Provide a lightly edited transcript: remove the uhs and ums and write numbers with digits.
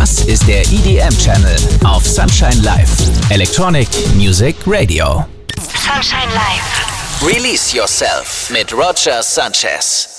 Das ist der EDM-Channel auf Sunshine Live. Electronic Music Radio. Sunshine Live. Release Yourself mit Roger Sanchez.